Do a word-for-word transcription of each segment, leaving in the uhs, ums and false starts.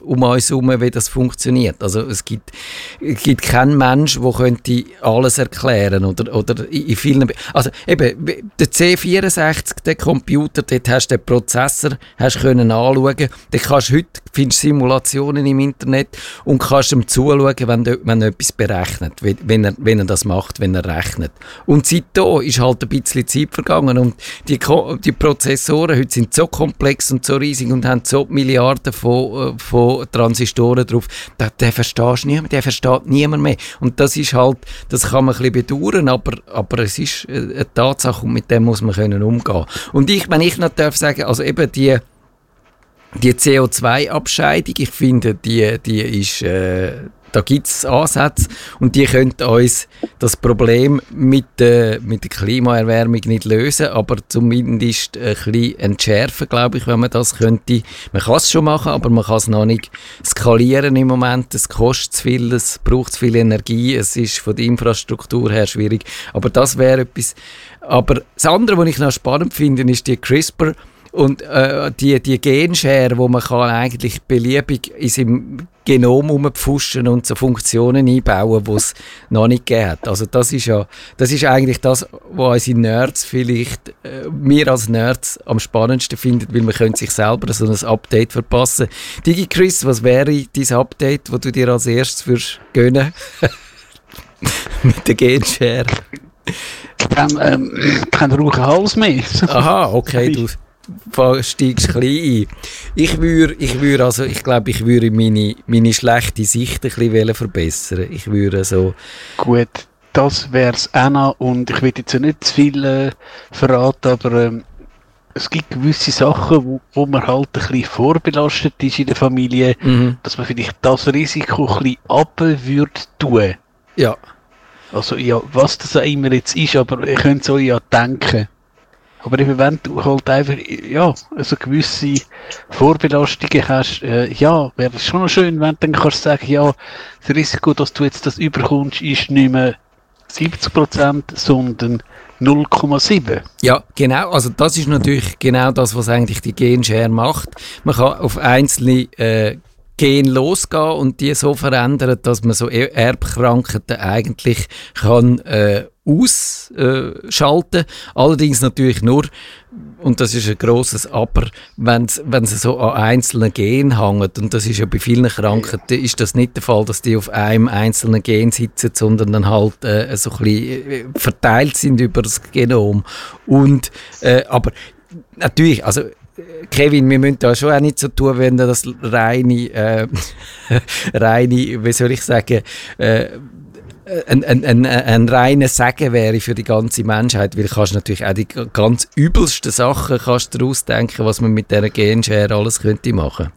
um uns herum, wie das funktioniert. Also es gibt, es gibt keinen Mensch, der könnte alles erklären oder, oder in vielen... Also eben, der C vierundsechzig, der Computer, dort hast du den Prozessor, hast können anschauen. Dann kannst du heute, findest Simulationen im Internet und kannst ihm zuschauen, wenn, wenn er etwas berechnet, wenn er, wenn er das macht, wenn er rechnet. Und seitdem ist halt ein bisschen Zeit vergangen und die, die Prozessoren heute sind so komplex und so riesig und haben so Milliarden von, von Transistoren drauf, den, den verstehst du niemand, den versteht niemand mehr. Und das ist halt, das kann man ein bisschen bedauern, aber, aber es ist eine Tatsache und mit dem muss man können umgehen. Und ich, wenn ich noch darf sagen, also eben die Die C O zwei Abscheidung, ich finde, die, die ist, äh, da gibt es Ansätze und die können uns das Problem mit, äh, mit der Klimaerwärmung nicht lösen, aber zumindest ein bisschen entschärfen, glaube ich, wenn man das könnte. Man kann es schon machen, aber man kann es noch nicht skalieren im Moment. Es kostet zu viel, es braucht zu viel Energie, es ist von der Infrastruktur her schwierig. Aber das wäre etwas. Aber das andere, was ich noch spannend finde, ist die CRISPR- Und äh, die, die Genschere, wo man kann eigentlich beliebig in seinem Genom rumpfuschen und so Funktionen einbauen, die es noch nicht gibt. Also das ist ja, das ist eigentlich das, was unsere Nerds vielleicht, äh, wir als Nerds am spannendsten finden, weil man könnte sich selber so ein Update verpassen. DigiChris, was wäre dein Update, das du dir als erstes würdest gönnen? Mit der Genschere? Kein, ähm, kein rauchen Hals mehr. Aha, okay, du steigst klein ein. Ich würde, ich würde, also ich glaube, ich würde meine, meine schlechte Sicht ein bisschen verbessern. Ich würde so... Gut, das wäre es auch noch und ich will jetzt ja nicht zu viel äh, verraten, aber ähm, es gibt gewisse Sachen, wo, wo man halt ein bisschen vorbelastet ist in der Familie, mhm. dass man vielleicht das Risiko ein bisschen runter würde tun. Ja. Also ja, was das auch immer jetzt ist, aber ihr könnt es euch ja denken. Aber eben, wenn du halt einfach, ja, also gewisse Vorbelastungen hast, äh, ja, wäre es schon noch schön, wenn du dann kannst sagen, ja, das Risiko, dass du jetzt das überkommst, ist nicht mehr siebzig Prozent, sondern null Komma sieben. Ja, genau, also das ist natürlich genau das, was eigentlich die Genschere macht. Man kann auf einzelne äh, Gen losgehen und die so verändern, dass man so Erbkrankheiten eigentlich kann äh, ausschalten. Allerdings natürlich nur, und das ist ein grosses Aber, wenn es so an einzelnen Genen hängt, und das ist ja bei vielen Krankheiten, ist das nicht der Fall, dass die auf einem einzelnen Gen sitzen, sondern dann halt äh, so ein bisschen verteilt sind über das Genom. Und, äh, aber natürlich, also Kevin, wir müssen da schon auch nicht so tun, wenn das reine, äh, reine, wie soll ich sagen, äh, ein, ein, ein, ein reiner Segen wäre für die ganze Menschheit, weil du kannst natürlich auch die ganz übelsten Sachen kannst du daraus denken, was man mit dieser Genschere alles könnte machen.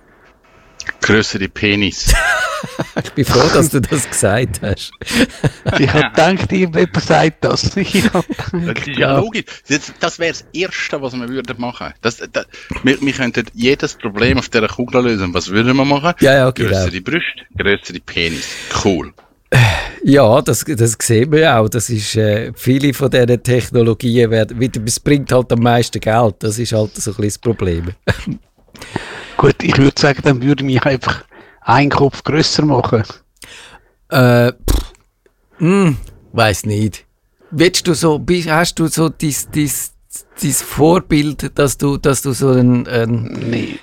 Grössere Penis. Ich bin froh, dass du das gesagt hast. Ich habe gedacht, jemand sagt das. Ich das ist ja logisch. Das, das wäre das Erste, was wir würden machen. Das, das, wir, wir könnten jedes Problem auf dieser Kugel lösen. Was würden wir machen? Ja, ja, genau. Grössere Brüste, grössere Penis. Cool. Ja, das, das sehen wir auch. Das ist, äh, viele von diesen Technologien werden, es bringt halt am meisten Geld. Das ist halt so ein bisschen das Problem. Gut, ich würde sagen, dann würde ich mich einfach einen Kopf grösser machen. Äh, hm, weiss nicht. Willst du so, hast du so dein, dein, dein Vorbild, dass du, dass du so ein, ein nee.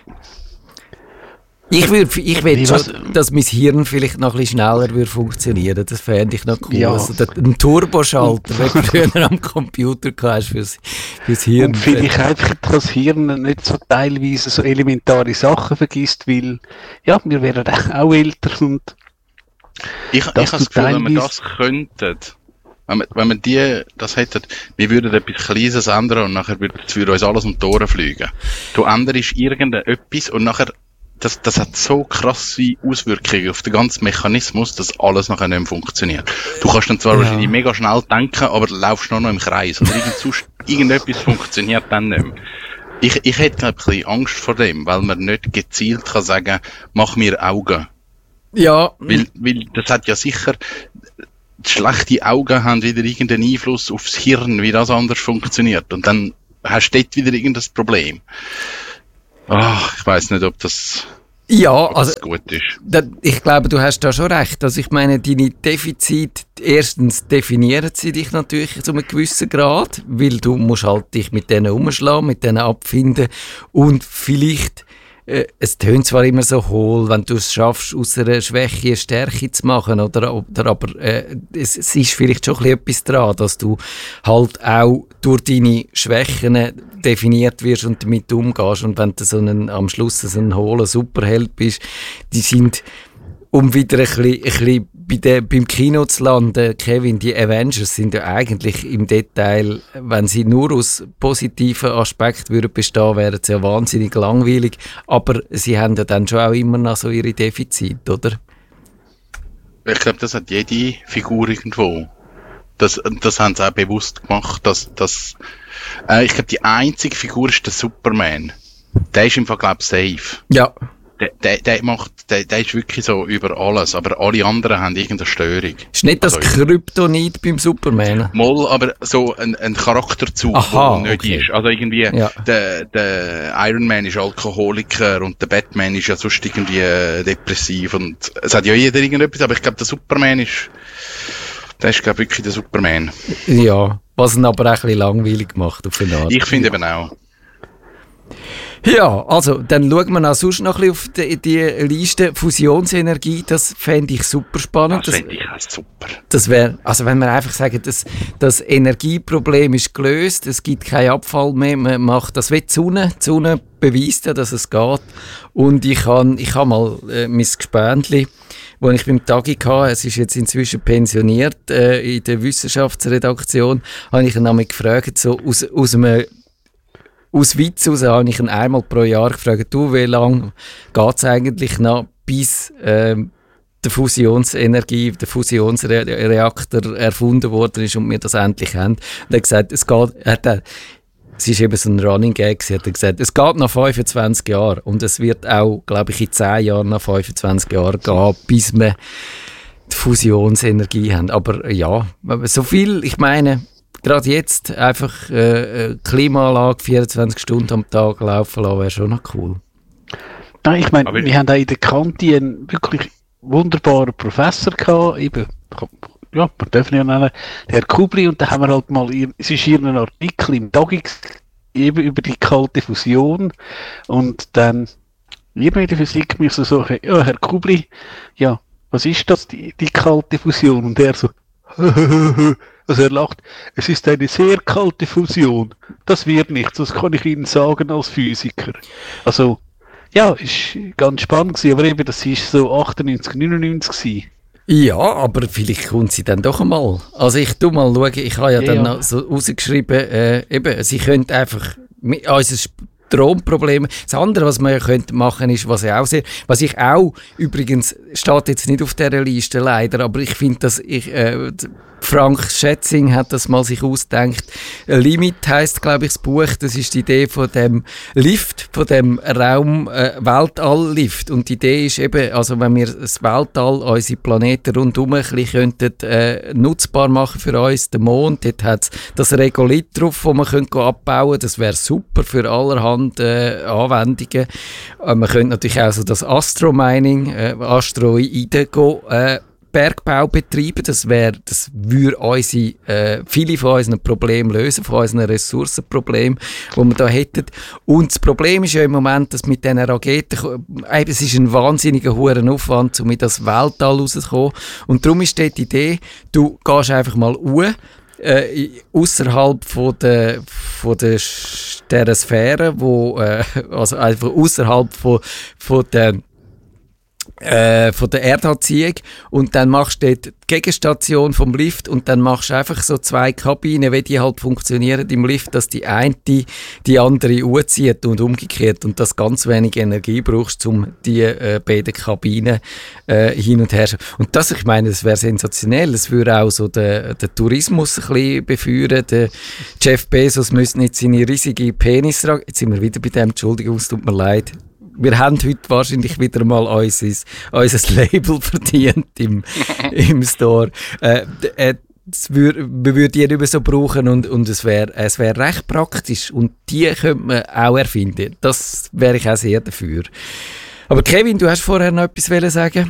Ich würde, ich will nee, schon, dass mein Hirn vielleicht noch ein bisschen schneller würde funktionieren. Das fände ich noch cool. Ja. Also ein Turboschalter, wenn du früher am Computer hast fürs, fürs Hirn. Und vielleicht einfach, dass das Hirn nicht so teilweise so elementare Sachen vergisst, weil, ja, wir wären auch älter und ich, ich habe das Gefühl, wenn wir das könnten, wenn wir, wenn wir die, das hätten, wir würden etwas Kleines ändern und nachher würde es für uns alles um die Ohren fliegen. Du änderst irgendetwas und nachher Das, das hat so krasse Auswirkungen auf den ganzen Mechanismus, dass alles nachher nicht mehr funktioniert. Du kannst dann zwar ja. wahrscheinlich mega schnell denken, aber du laufst nur noch im Kreis. Oder irgend, sonst, irgendetwas funktioniert dann nicht mehr. Ich, ich hätte, glaube ich, ein bisschen Angst vor dem, weil man nicht gezielt kann sagen, mach mir Augen. Ja. Weil, weil das hat ja sicher, schlechte Augen haben wieder irgendeinen Einfluss aufs Hirn, wie das anders funktioniert. Und dann hast du dort wieder irgendein Problem. Ah, oh, ich weiss nicht, ob das... Ja, also gut ist. Da, ich glaube, du hast da schon recht. Also ich meine, deine Defizite, erstens definieren sie dich natürlich zu einem gewissen Grad, weil du musst halt dich mit denen umschlagen, mit denen abfinden und vielleicht, äh, es tönt zwar immer so hohl, wenn du es schaffst, aus einer Schwäche eine Stärke zu machen, oder, oder aber äh, es, es ist vielleicht schon ein bisschen etwas dran, dass du halt auch durch deine Schwächen definiert wirst und damit umgehst. Und wenn du so einen, am Schluss so ein hohler Superheld bist, die sind, um wieder ein bisschen, ein bisschen bei der, beim Kino zu landen, Kevin, die Avengers sind ja eigentlich im Detail, wenn sie nur aus positiven Aspekten würden bestehen, wären sie ja wahnsinnig langweilig. Aber sie haben ja dann schon auch immer noch so ihre Defizite, oder? Ich glaube, das hat jede Figur irgendwo. Das, das haben sie auch bewusst gemacht, dass, dass äh, ich glaube, die einzige Figur ist der Superman. Der ist im Fall, glaube ich, safe. Ja. Der, der, der macht, der, der ist wirklich so über alles, aber alle anderen haben irgendeine Störung. Ist nicht das also, Kryptonit beim Superman? Mal, aber so ein, ein Charakterzug, Aha, der nicht okay. ist. Also irgendwie, ja. der, der Iron Man ist Alkoholiker und der Batman ist ja sonst irgendwie äh, depressiv und es hat ja jeder irgendetwas, aber ich glaube, der Superman ist, der ist, glaube ich, wirklich der Superman. Ja, was ihn aber auch ein bisschen langweilig macht auf eine Art. Ich finde eben auch. Ja, also, dann schauen wir auch sonst noch ein bisschen auf die, die Liste. Fusionsenergie, das fände ich super spannend. Das fände ich auch super. Das wäre, also wenn wir einfach sagen, das, das Energieproblem ist gelöst, es gibt keinen Abfall mehr, man macht das wie die Sonne. Die Sonne beweist ja, dass es geht. Und ich habe ich hab mal äh, mein Gespendli, wo ich beim Tagi hatte, es ist jetzt inzwischen pensioniert, äh, in der Wissenschaftsredaktion, habe ich ihn einmal gefragt, so aus, aus einem Aus Witz aus habe ich ihn einmal pro Jahr gefragt, du, wie lange geht es eigentlich noch, bis ähm, die Fusionsenergie, der Fusionsreaktor erfunden worden ist und wir das endlich haben. Und er hat gesagt, es geht, er hat, es ist eben so ein Running Gag, er hat gesagt, es geht noch fünfundzwanzig Jahre und es wird auch, glaube ich, in zehn Jahren noch fünfundzwanzig Jahre gehen, bis wir die Fusionsenergie haben. Aber ja, so viel, ich meine, gerade jetzt einfach äh, Klimaanlage vierundzwanzig Stunden am Tag laufen lassen, wäre schon noch cool. Nein, ich meine, wir haben auch in der Kante einen wirklich wunderbaren Professor gehabt, eben, ja, wir dürfen ihn ja nennen, der Herr Kubli, und da haben wir halt mal, es ist hier ein Artikel im Tagi eben über die kalte Fusion, und dann wir in der Physik mich so sagen, ja, Herr Kubli, ja, was ist das, die, die kalte Fusion? Und er so, also er lacht, es ist eine sehr kalte Fusion. Das wird nichts, das kann ich Ihnen sagen als Physiker. Also, ja, ist ganz spannend gewesen, aber eben, das ist so achtundneunzig, neunundneunzig gewesen. Ja, aber vielleicht kommt sie dann doch einmal. Also ich tu mal schauen, ich habe ja, ja dann ja. noch so rausgeschrieben, äh, eben, sie könnte einfach, unser Stromproblem. Das andere, was man ja könnte machen, ist, was ich auch sehe, was ich auch, übrigens, steht jetzt nicht auf dieser Liste leider, aber ich finde, dass ich, äh, Frank Schätzing hat das mal sich ausgedacht. Limit heisst, glaube ich, das Buch. Das ist die Idee von dem Lift, von dem Raum äh, Weltall-Lift. Und die Idee ist eben, also wenn wir das Weltall, unsere Planeten rundherum ein bisschen könnten, äh, nutzbar machen für uns, den Mond, dort hat es das Regolith drauf, das man könnte abbauen könnte. Das wäre super für allerhand äh, Anwendungen. Äh, man könnte natürlich auch so das Astromining, äh, Asteroiden gehen, äh, Bergbau betreiben, das wäre, das würde unsere, äh, viele von unseren Problemen lösen, von unseren Ressourcenproblemen, die wir da hätten. Und das Problem ist ja im Moment, dass mit diesen Raketen, äh, es ist ein wahnsinniger hoher Aufwand, um in das Weltall rauszukommen. Und darum ist dort die Idee, du gehst einfach mal hoch, äh, außerhalb von der, von der, der Sphäre, wo, äh, also einfach außerhalb von, von der Äh, von der Erdanziehung, und dann machst du dort die Gegenstation vom Lift und dann machst du einfach so zwei Kabinen, wie die halt funktionieren im Lift, dass die eine die andere anzieht und umgekehrt, und das ganz wenig Energie brauchst, um die äh, beiden Kabinen äh, hin und her. Und das, ich meine, das wäre sensationell, das würde auch so den, den Tourismus ein bisschen befeuern. Der Jeff Bezos müsste nicht seine riesige Penis tragen. Jetzt sind wir wieder bei dem, Entschuldigung, es tut mir leid. Wir haben heute wahrscheinlich wieder mal unser, unser Label verdient im, im Store. Äh, äh, wür, wir würden die nicht mehr so brauchen, und, und es wäre es wär recht praktisch. Und die könnte man auch erfinden. Das wäre ich auch sehr dafür. Aber Kevin, du hast vorher noch etwas sagen?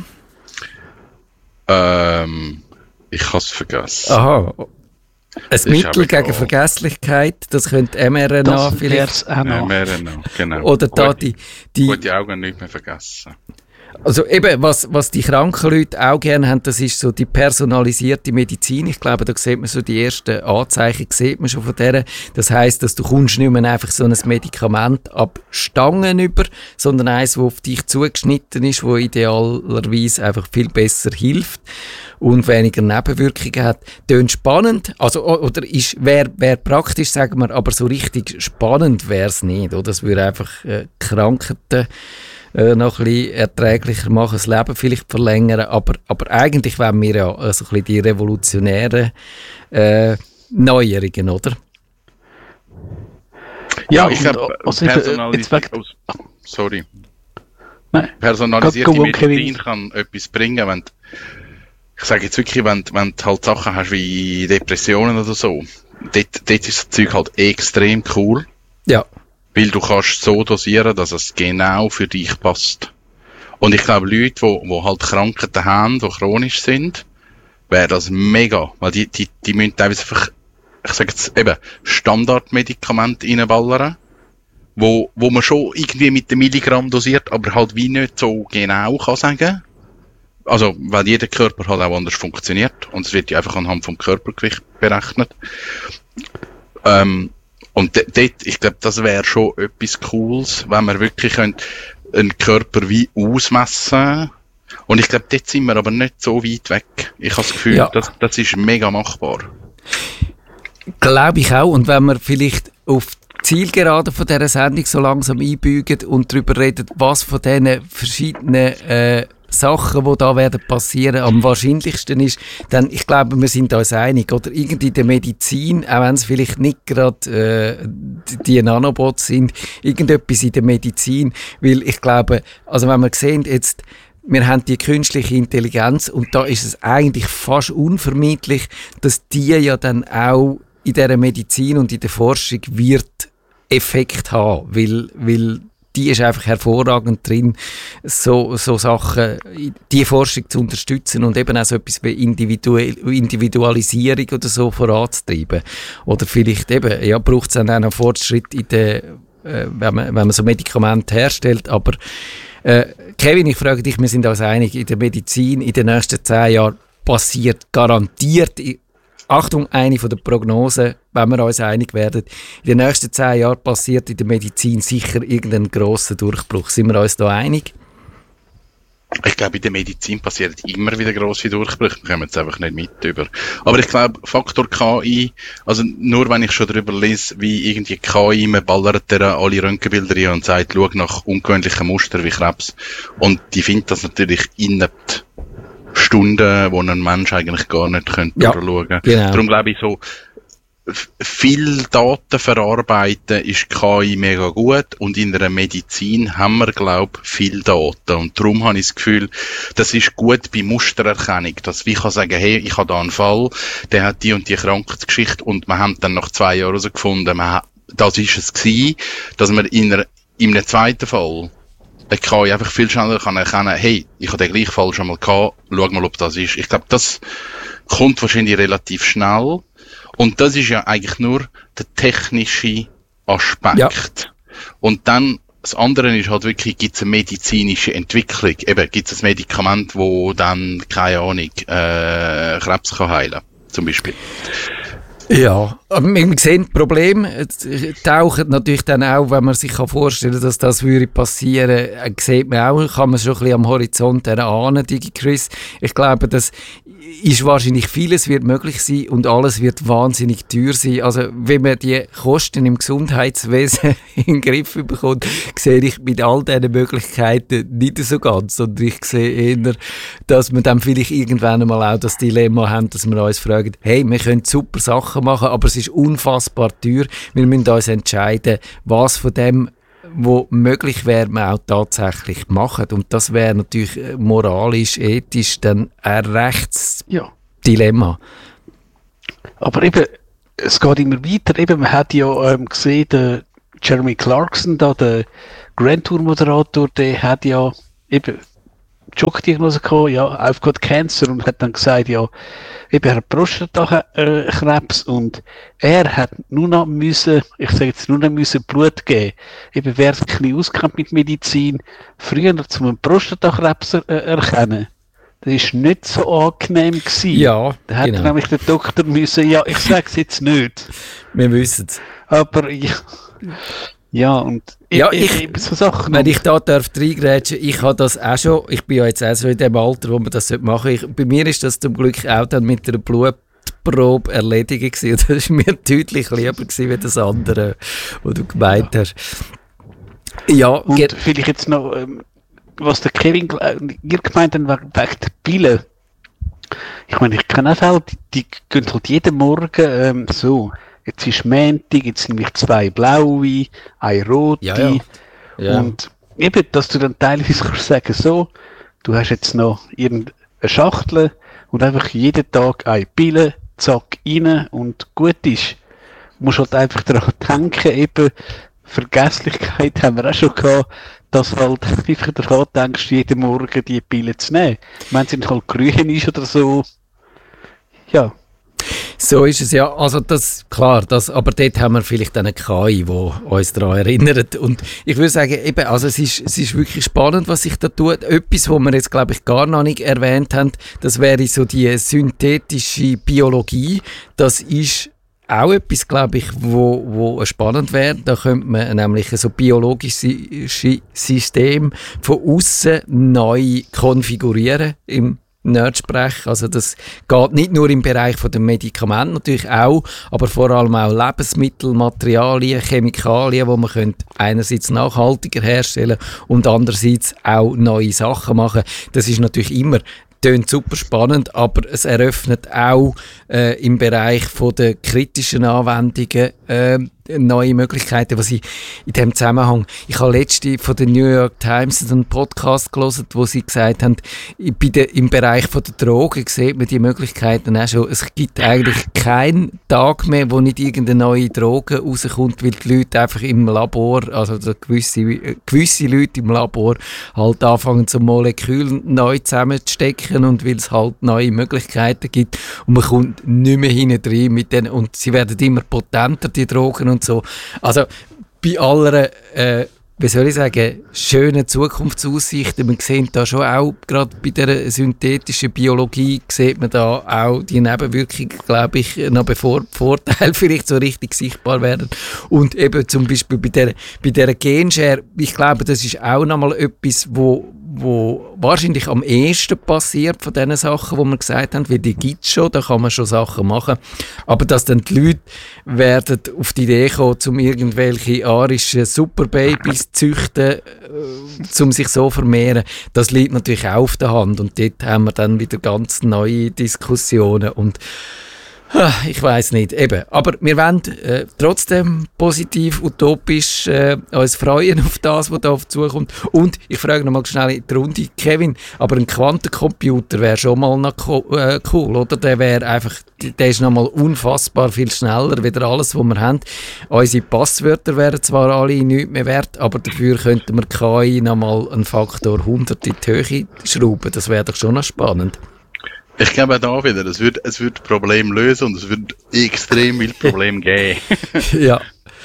Ähm, ich habe es vergessen. Aha. Ein Mittel gegen Vergesslichkeit, das könnte M R N A das vielleicht. M R N A, genau. Oder da die, die gute Augen nicht mehr vergessen. Also eben, was, was die kranken Leute auch gerne haben, das ist so die personalisierte Medizin. Ich glaube, da sieht man so die ersten Anzeichen, sieht man schon von der. Das heisst, dass du kommst nicht mehr einfach so ein Medikament ab Stangen über, sondern eins, das auf dich zugeschnitten ist, das idealerweise einfach viel besser hilft und weniger Nebenwirkungen hat. Tönt spannend, also, oder ist, wäre wär praktisch, sagen wir, aber so richtig spannend wäre es nicht, oder? Das würde einfach äh, Krankheiten äh, noch ein bisschen erträglicher machen, das Leben vielleicht verlängern, aber, aber eigentlich wollen wir ja äh, so ein bisschen die revolutionären äh, Neuerungen, oder? Ja, ich glaube, also personalisiert, oh, sorry. Nein. Personalisierte Medizin kann etwas bringen, wenn ich sage jetzt wirklich, wenn, wenn du halt Sachen hast wie Depressionen oder so, dort, dort ist das Zeug halt extrem cool. Ja. Weil du kannst so dosieren, dass es genau für dich passt. Und ich glaube, Leute, die, die halt Krankheiten haben, die chronisch sind, wäre das mega. Weil die, die, die müssen teilweise einfach, ich sage jetzt eben, Standardmedikamente reinballern, wo, wo man schon irgendwie mit dem Milligramm dosiert, aber halt wie nicht so genau kann sagen. Also, weil jeder Körper halt auch anders funktioniert. Und es wird ja einfach anhand vom Körpergewicht berechnet. Ähm, und dort, ich glaube, das wäre schon etwas Cooles, wenn man wirklich einen Körper wie ausmessen. Und ich glaube, dort sind wir aber nicht so weit weg. Ich habe das Gefühl, ja. das, das ist mega machbar. Glaube ich auch. Und wenn wir vielleicht auf die Zielgerade von dieser Sendung so langsam einbügen und darüber reden, was von diesen verschiedenen äh, Sachen, die da werden passieren, am wahrscheinlichsten ist, dann, ich glaube, wir sind uns einig, oder irgendwie in der Medizin, auch wenn es vielleicht nicht gerade äh, die Nanobots sind, irgendetwas in der Medizin, weil ich glaube, also wenn wir sehen, jetzt, wir haben die künstliche Intelligenz und da ist es eigentlich fast unvermeidlich, dass die ja dann auch in dieser Medizin und in der Forschung wird Effekt haben, weil, weil die ist einfach hervorragend drin, so, so Sachen, die Forschung zu unterstützen und eben auch so etwas wie Individu- Individualisierung oder so voranzutreiben. Oder vielleicht eben, ja, braucht es dann auch noch Fortschritt in der, äh, wenn man, wenn man so Medikamente herstellt, aber äh, Kevin, ich frage dich, wir sind uns einig, in der Medizin in den nächsten zehn Jahren passiert garantiert, Achtung, eine von der Prognosen, wenn wir uns einig werden, in den nächsten zehn Jahren passiert in der Medizin sicher irgendein grosser Durchbruch. Sind wir uns da einig? Ich glaube, in der Medizin passieren immer wieder grosse Durchbrüche. Wir kommen jetzt einfach nicht mit über. Aber ich glaube, Faktor K I, also nur wenn ich schon darüber lese, wie irgendwie K I, man ballert der alle Röntgenbilder rein und sagt, schau nach ungewöhnlichen Mustern wie Krebs. Und die findet das natürlich innerhalb Stunden, wo ein Mensch eigentlich gar nicht könnte ja, durchschauen. Genau. Darum glaube ich so, viel Daten verarbeiten ist K I mega gut und in der Medizin haben wir, glaube ich, viel Daten. Und darum habe ich das Gefühl, das ist gut bei Mustererkennung, dass ich kann sagen, hey, ich habe da einen Fall, der hat die und die Krankheitsgeschichte und wir haben dann nach zwei Jahren herausgefunden, das ist es gewesen, dass man in, einer, in einem zweiten Fall der K I einfach viel schneller kann erkennen, hey, ich habe den gleichen Fall schon mal gehabt, schau mal, ob das ist. Ich glaube, das kommt wahrscheinlich relativ schnell. Und das ist ja eigentlich nur der technische Aspekt. Ja. Und dann, das andere ist halt wirklich, gibt es eine medizinische Entwicklung. Eben, gibt es ein Medikament, wo dann, keine Ahnung, äh, Krebs kann heilen, zum Beispiel. Ja, aber wir sehen, Problem taucht natürlich dann auch, wenn man sich vorstellen kann, dass das würde passieren, sieht man auch, kann man schon ein bisschen am Horizont erahnen, DigiChris. Ich glaube, das ist wahrscheinlich vieles wird möglich sein und alles wird wahnsinnig teuer sein. Also, wenn man die Kosten im Gesundheitswesen in den Griff bekommt, sehe ich mit all diesen Möglichkeiten nicht so ganz. Und ich sehe eher, dass wir dann vielleicht irgendwann einmal auch das Dilemma haben, dass wir uns fragen, hey, wir können super Sachen machen, aber es ist unfassbar teuer. Wir müssen uns entscheiden, was von dem, wo möglich wäre, man auch tatsächlich machen. Und das wäre natürlich moralisch, ethisch dann ein Rechtsdilemma. Ja. Aber eben, es geht immer weiter. Eben, man hat ja ähm, gesehen, der Jeremy Clarkson, da, der Grand Tour Moderator, der hat ja eben Schockdiagnose gekommen, ja, I've got Cancer, und hat dann gesagt, ja, eben, er hat Prostatakrebs, und er hat nur noch müssen, ich sage jetzt nur noch müssen Blut geben. Eben, wer sich ein bisschen auskennt mit Medizin, früher zum Prostatakrebs er, äh, erkennen. Das ist nicht so angenehm gewesen. Ja, da hat genau. nämlich der Doktor müssen, ja, ich sage es jetzt nicht. Wir wissen es. Aber, ja, ja, und Ja, ich, ich, ich, so Sachen. wenn ich da darf reingrätschen, ich habe das auch schon, ich bin ja jetzt auch so in dem Alter, wo man das machen sollte. Ich, bei mir ist das zum Glück auch dann mit einer Blutprobe erledigt gewesen. Das war mir deutlich lieber gewesen, wie das andere, was du gemeint ja. hast. Ja, und ge- vielleicht jetzt noch, ähm, was der Kevin, äh, ihr gemeint habt, wegen der Pille. Ich meine, ich kenne auch Fälle, die, die gehen halt jeden Morgen ähm, so. Jetzt ist Montag, jetzt nehme ich zwei blaue, eine rote. Ja, ja. Ja. Und eben, dass du dann teilweise kannst sagen, so, du hast jetzt noch irgendeine Schachtel und einfach jeden Tag eine Pille, zack, rein und gut ist. Du musst halt einfach daran denken, eben, Vergesslichkeit haben wir auch schon gehabt, dass du halt einfach daran denkst, jeden Morgen die Pille zu nehmen. Wenn es halt grün ist oder so, ja. So ist es ja, also das, klar, das, aber dort haben wir vielleicht eine K I, die uns daran erinnert, und ich würde sagen, eben, also es ist, es ist wirklich spannend, was sich da tut. Etwas, was wir jetzt, glaube ich, gar noch nicht erwähnt haben, das wäre so die synthetische Biologie. Das ist auch etwas, glaube ich, wo, wo spannend wäre. Da könnte man nämlich so biologische Systeme von außen neu konfigurieren im Nerdsprech. Also das geht nicht nur im Bereich der Medikamente natürlich auch, aber vor allem auch Lebensmittel, Materialien, Chemikalien, wo man könnte einerseits nachhaltiger herstellen und andererseits auch neue Sachen machen. Das ist natürlich immer Tönt super spannend, aber es eröffnet auch äh, im Bereich von der kritischen Anwendungen äh, neue Möglichkeiten, was ich in diesem Zusammenhang, ich habe letzte von der New York Times einen Podcast gelesen, wo sie gesagt haben, bei der, im Bereich von der Drogen sieht man die Möglichkeiten auch schon. Es gibt eigentlich keinen Tag mehr, wo nicht irgendeine neue Droge rauskommt, weil die Leute einfach im Labor, also gewisse, gewisse Leute im Labor halt anfangen, so Moleküle neu zusammenzustecken, und weil es halt neue Möglichkeiten gibt und man kommt nicht mehr hinein mit denen, und sie werden immer potenter, die Drogen und so. Also bei aller, äh, wie soll ich sagen, schönen Zukunftsaussichten, man sieht da schon auch, gerade bei der synthetischen Biologie, sieht man da auch die Nebenwirkungen, glaube ich, noch bevor die Vorteile vielleicht so richtig sichtbar werden. Und eben zum Beispiel bei der, bei der Genschere, ich glaube, das ist auch nochmal etwas, wo wo wahrscheinlich am ehesten passiert von diesen Sachen, die wir gesagt haben, weil die gibt es schon, da kann man schon Sachen machen. Aber dass dann die Leute werden auf die Idee kommen, um irgendwelche arischen Superbabys zu züchten, äh, um sich so vermehren, das liegt natürlich auch auf der Hand. Und dort haben wir dann wieder ganz neue Diskussionen. Und ich weiss nicht, eben. Aber wir wollen äh, trotzdem positiv, utopisch äh, uns freuen auf das, was da auf zukommt. Und ich frage noch mal schnell in die Runde, Kevin, aber ein Quantencomputer wäre schon mal noch co- äh, cool, oder? Der wäre einfach, der ist noch mal unfassbar viel schneller, wieder alles, was wir haben. Unsere Passwörter wären zwar alle nichts mehr wert, aber dafür könnten wir K I noch mal einen Faktor hundert in die Höhe schrauben. Das wäre doch schon noch spannend. Ich glaube auch da wieder, es wird, es wird Problem lösen und es wird extrem viel Problem geben. Ja.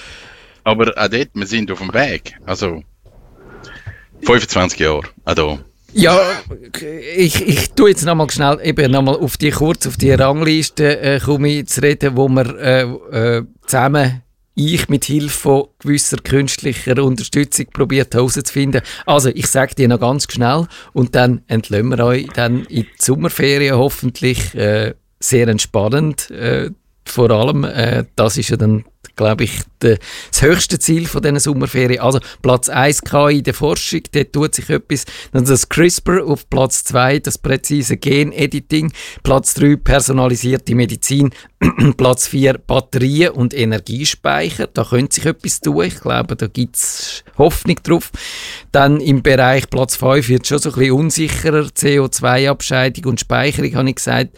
Aber auch dort, wir sind auf dem Weg. Also, fünfundzwanzig Jahre, auch da. Ja, ich, ich tue jetzt nochmal schnell, eben nochmal auf die, kurz auf die Rangliste äh, komme ich zu reden, wo wir äh, äh, zusammen, ich mit Hilfe von gewisser künstlicher Unterstützung probiert herauszufinden. Also, ich sage dir noch ganz schnell und dann entlösen wir euch dann in die Sommerferien hoffentlich äh, sehr entspannend. Äh, vor allem, äh, das ist ja dann, glaube ich, de, das höchste Ziel von diesen Sommerferien. Also Platz eins K I in der Forschung, dort tut sich etwas. Dann das CRISPR auf Platz zwei, das präzise Gen-Editing. Platz drei, personalisierte Medizin. Platz vier, Batterien und Energiespeicher. Da könnte sich etwas tun. Ich glaube, da gibt es Hoffnung drauf. Dann im Bereich Platz fünf wird es schon so ein bisschen unsicherer. C O zwei Abscheidung und Speicherung, habe ich gesagt.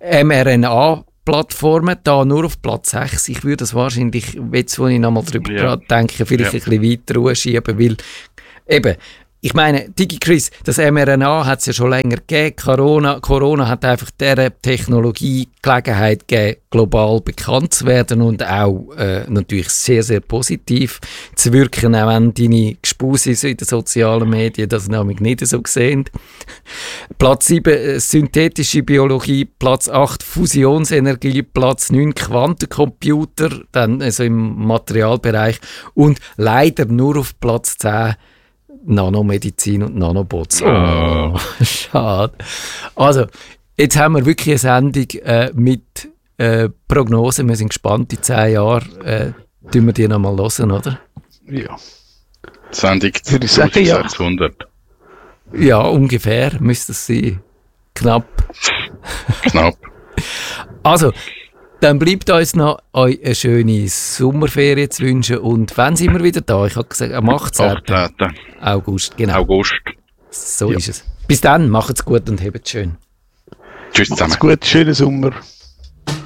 mRNA Plattformen, da nur auf Platz sechs. Ich würde das wahrscheinlich, jetzt wo ich nochmal drüber ja. denke, vielleicht ja. ein bisschen weiter schieben, weil eben, ich meine, DigiChris, das mRNA hat es ja schon länger gegeben. Corona, Corona hat einfach dieser Technologie Gelegenheit gegeben, global bekannt zu werden und auch äh, natürlich sehr, sehr positiv zu wirken, auch wenn deine Gespusis in den sozialen Medien das nämlich nicht so sehen. Platz sieben, äh, synthetische Biologie, Platz acht, Fusionsenergie, Platz neun, Quantencomputer, dann also im Materialbereich und leider nur auf Platz zehn Nanomedizin und Nanobots. Oh, schade. Also, jetzt haben wir wirklich eine Sendung äh, mit äh, Prognosen. Wir sind gespannt, in zehn Jahren äh, tun wir die nochmal hören, oder? Ja. Sendung sechshundert. Ja. Ja, ungefähr müsste es sein. Knapp. Knapp. Also, dann bleibt uns noch euch eine schöne Sommerferien zu wünschen. Und wann sind wir wieder da? Ich habe gesagt, am achtzehnten August. Genau. August. So ja. ist es. Bis dann, macht's gut und habt's schön. Tschüss zusammen. Macht's gut, schönen Sommer.